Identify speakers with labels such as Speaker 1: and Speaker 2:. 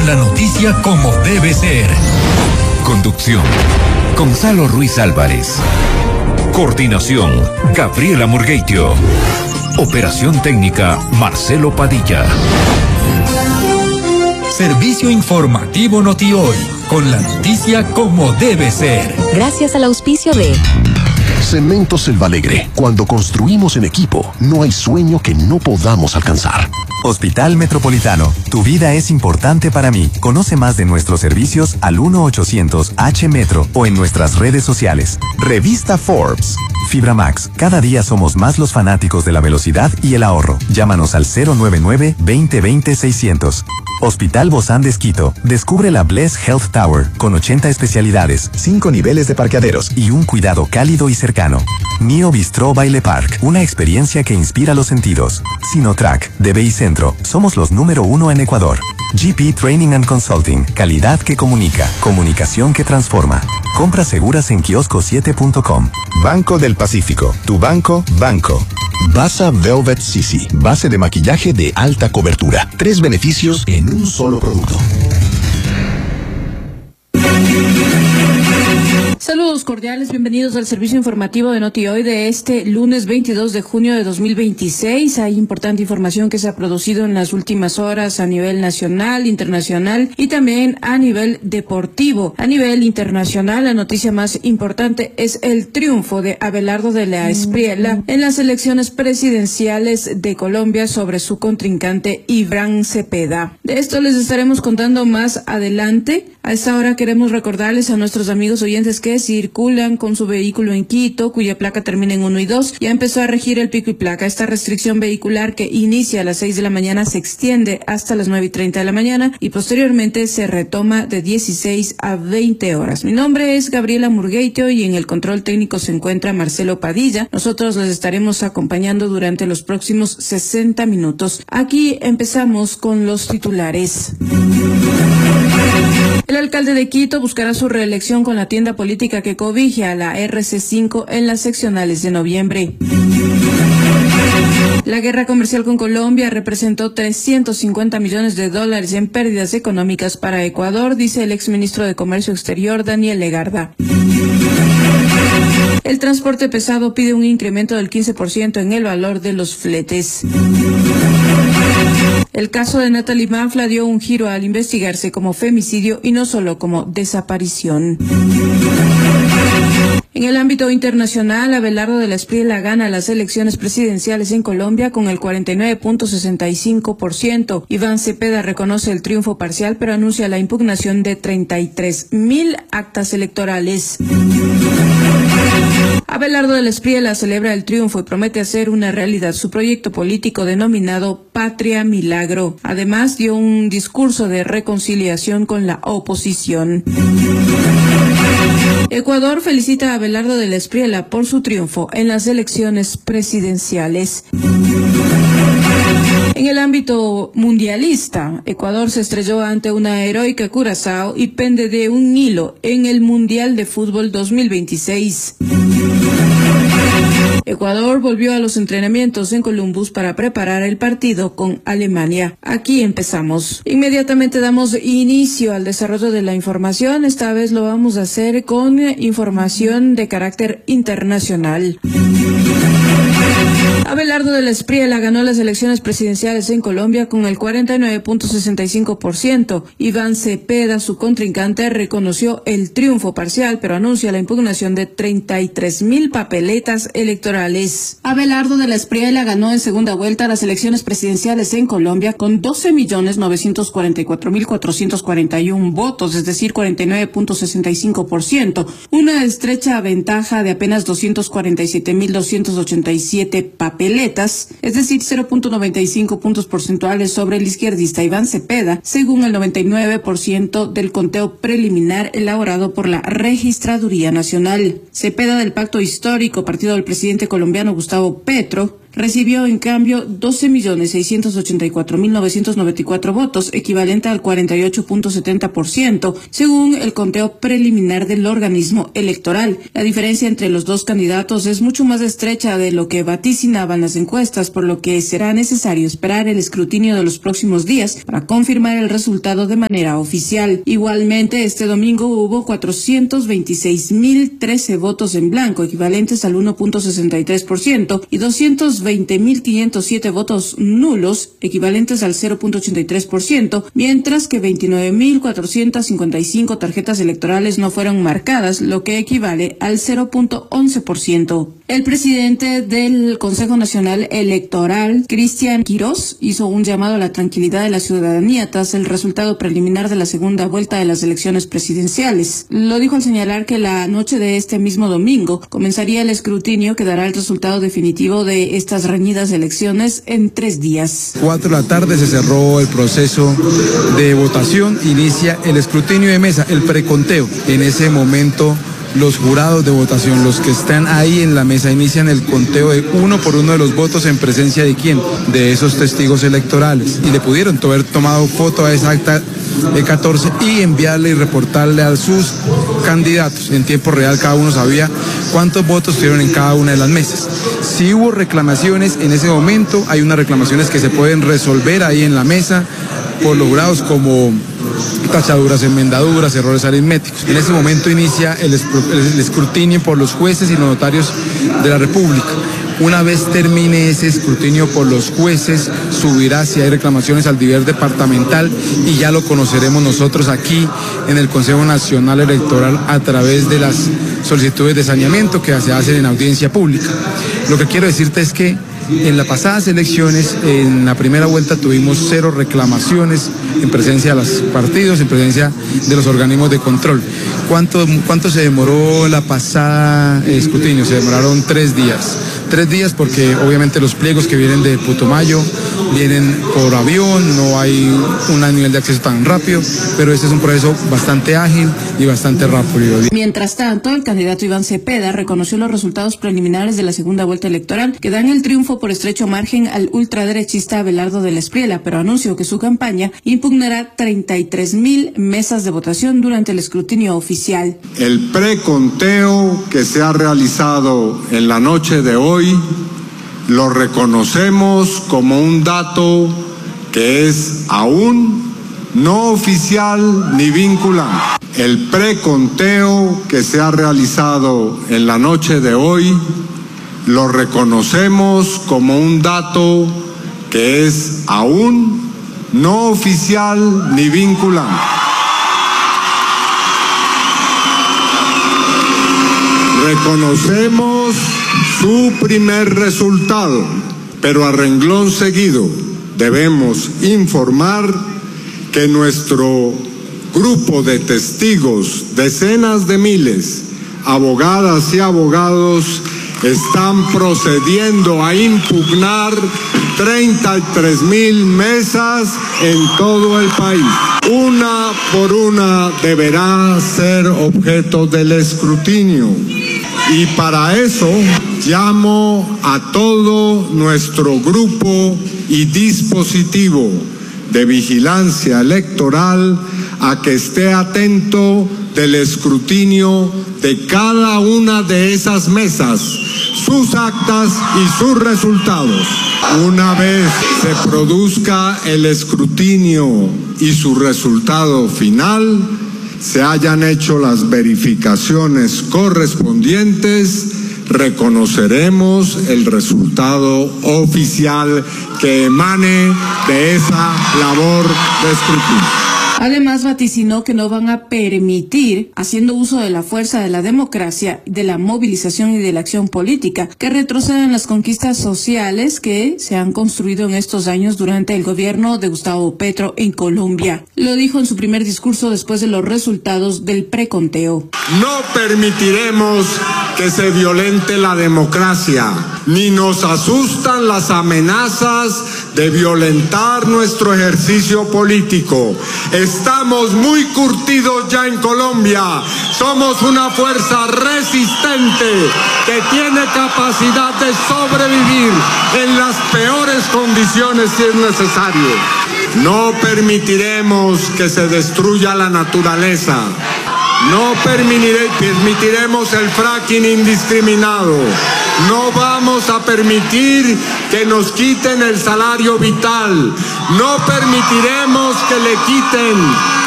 Speaker 1: con la noticia como debe ser. Conducción: Gonzalo Ruiz Álvarez. Coordinación: Gabriela Murgueitio. Operación técnica: Marcelo Padilla. Servicio informativo NotiHoy, con la noticia como debe ser.
Speaker 2: Gracias al auspicio de
Speaker 3: Cemento Selvalegre. Cuando construimos en equipo, no hay sueño que no podamos alcanzar.
Speaker 4: Hospital Metropolitano. Tu vida es importante para mí. Conoce más de nuestros servicios al 1-800-H-METRO o en nuestras redes sociales. Revista Forbes. Fibra Max. Cada día somos más los fanáticos de la velocidad y el ahorro. Llámanos al 099-2020-600. Hospital Bozán de Esquito. Descubre la Bless Health Tower con 80 especialidades, 5 niveles de parqueaderos y un cuidado cálido y cercano. Mio Bistro Baile Park. Una experiencia que inspira los sentidos. Sinotrack. De BI Centro. Somos los número 1 en Ecuador. GP Training and Consulting. Calidad que comunica. Comunicación que transforma. Compras seguras en kiosco7.com.
Speaker 3: Banco del Pacífico. Tu banco. Basa Velvet Sisi. Base de maquillaje de alta cobertura. 3 beneficios en un solo producto.
Speaker 5: Saludos cordiales, bienvenidos al servicio informativo de NotiHoy de este lunes 22 de junio de 2026. Hay importante información que se ha producido en las últimas horas a nivel nacional, internacional y también a nivel deportivo. A nivel internacional, la noticia más importante es el triunfo de Abelardo de la Espriella en las elecciones presidenciales de Colombia sobre su contrincante Iván Cepeda. De esto les estaremos contando más adelante. A esta hora queremos recordarles a nuestros amigos oyentes que circulan con su vehículo en Quito, cuya placa termina en 1 y 2, ya empezó a regir el pico y placa. Esta restricción vehicular, que inicia a las 6 de la mañana, se extiende hasta las 9:30 de la mañana y posteriormente se retoma de 16 a 20 horas. Mi nombre es Gabriela Murgueitio y en el control técnico se encuentra Marcelo Padilla. Nosotros les estaremos acompañando durante los próximos 60 minutos. Aquí empezamos con los titulares. El alcalde de Quito buscará su reelección con la tienda política que cobije a la RC5 en las seccionales de noviembre. La guerra comercial con Colombia representó $350 millones en pérdidas económicas para Ecuador, dice el exministro de Comercio Exterior, Daniel Legarda. El transporte pesado pide un incremento del 15% en el valor de los fletes. El caso de Natalie Mafla dio un giro al investigarse como femicidio y no solo como desaparición. En el ámbito internacional, Abelardo de la Espriella gana las elecciones presidenciales en Colombia con el 49.65%. Iván Cepeda reconoce el triunfo parcial, pero anuncia la impugnación de 33.000 actas electorales. Abelardo de la Espriella celebra el triunfo y promete hacer una realidad su proyecto político denominado Patria Milagro. Además, dio un discurso de reconciliación con la oposición. Ecuador felicita a Abelardo de la Espriella por su triunfo en las elecciones presidenciales. En el ámbito mundialista, Ecuador se estrelló ante una heroica Curazao y pende de un hilo en el Mundial de Fútbol 2026. Ecuador volvió a los entrenamientos en Columbus para preparar el partido con Alemania. Aquí empezamos. Inmediatamente damos inicio al desarrollo de la información. Esta vez lo vamos a hacer con información de carácter internacional. Abelardo de la Espriella ganó las elecciones presidenciales en Colombia con el 49.65%. Iván Cepeda, su contrincante, reconoció el triunfo parcial, pero anuncia la impugnación de 33.000 papeletas electorales. Abelardo de la Espriella ganó en segunda vuelta las elecciones presidenciales en Colombia con 12.944.441 votos, es decir, 49.65%. Una estrecha ventaja de apenas 247.287 papeletas, es decir, 0.95 puntos porcentuales sobre el izquierdista Iván Cepeda, según el 99% del conteo preliminar elaborado por la Registraduría Nacional. Cepeda, del Pacto Histórico, partido del presidente colombiano Gustavo Petro, recibió en cambio 12.684.994 votos, equivalente al 48.70%, según el conteo preliminar del organismo electoral. La diferencia entre los dos candidatos es mucho más estrecha de lo que vaticinaban las encuestas, por lo que será necesario esperar el escrutinio de los próximos días para confirmar el resultado de manera oficial. Igualmente, este domingo hubo 426.013 votos en blanco, equivalentes al 1.63%, y 220.507 votos nulos, equivalentes al 0.83%, mientras que 29.455 tarjetas electorales no fueron marcadas, lo que equivale al 0.11%. El presidente del Consejo Nacional Electoral, Cristian Quirós, hizo un llamado a la tranquilidad de la ciudadanía tras el resultado preliminar de la segunda vuelta de las elecciones presidenciales. Lo dijo al señalar que la noche de este mismo domingo comenzaría el escrutinio que dará el resultado definitivo de estas reñidas elecciones en 3 días.
Speaker 2: 4 de la tarde se cerró el proceso de votación, inicia el escrutinio de mesa, el preconteo. En ese momento los jurados de votación, los que están ahí en la mesa, inician el conteo de uno por uno de los votos en presencia de quién, de esos testigos electorales. Y le pudieron haber tomado foto a esa acta E14 y enviarle y reportarle a sus candidatos. En tiempo real cada uno sabía cuántos votos tuvieron en cada una de las mesas. Si hubo reclamaciones en ese momento, hay unas reclamaciones que se pueden resolver ahí en la mesa por los jurados, como tachaduras, enmendaduras, errores aritméticos. En ese momento inicia el escrutinio por los jueces y los notarios de la República. Una vez termine ese escrutinio por los jueces, subirá, si hay reclamaciones, al deber departamental, y ya lo conoceremos nosotros aquí en el Consejo Nacional Electoral a través de las solicitudes de saneamiento que se hacen en audiencia pública. Lo que quiero decirte es que en las pasadas elecciones, en la primera vuelta, tuvimos 0 reclamaciones en presencia de los partidos, en presencia de los organismos de control. ¿Cuánto se demoró la pasada escrutinio? Se demoraron 3 días. 3 días porque obviamente los pliegos que vienen de Putumayo vienen por avión, no hay un nivel de acceso tan rápido, pero este es un proceso bastante ágil y bastante rápido.
Speaker 5: Mientras tanto, el candidato Iván Cepeda reconoció los resultados preliminares de la segunda vuelta electoral que dan el triunfo por estrecho margen al ultraderechista Abelardo de la Espriella, pero anunció que su campaña impugnará 33.000 mesas de votación durante el escrutinio oficial.
Speaker 6: El preconteo que se ha realizado en la noche de hoy lo reconocemos como un dato que es aún no oficial ni vinculante. El preconteo que se ha realizado en la noche de hoy lo reconocemos como un dato que es aún no oficial ni vinculante. Reconocemos su primer resultado, pero a renglón seguido debemos informar que nuestro grupo de testigos, decenas de miles, abogadas y abogados, están procediendo a impugnar 33.000 mesas en todo el país. Una por una deberá ser objeto del escrutinio. Y para eso llamo a todo nuestro grupo y dispositivo de vigilancia electoral a que esté atento del escrutinio de cada una de esas mesas, sus actas y sus resultados. Una vez se produzca el escrutinio y su resultado final, se hayan hecho las verificaciones correspondientes, reconoceremos el resultado oficial que emane de esa labor de escrutinio.
Speaker 5: Además, vaticinó que no van a permitir, haciendo uso de la fuerza de la democracia, de la movilización y de la acción política, que retrocedan las conquistas sociales que se han construido en estos años durante el gobierno de Gustavo Petro en Colombia. Lo dijo en su primer discurso después de los resultados del preconteo.
Speaker 6: No permitiremos que se violente la democracia, ni nos asustan las amenazas de violentar nuestro ejercicio político. Estamos muy curtidos ya en Colombia. Somos una fuerza resistente que tiene capacidad de sobrevivir en las peores condiciones si es necesario. No permitiremos que se destruya la naturaleza. No permitiremos el fracking indiscriminado. No vamos a permitir que nos quiten el salario vital. No permitiremos que le quiten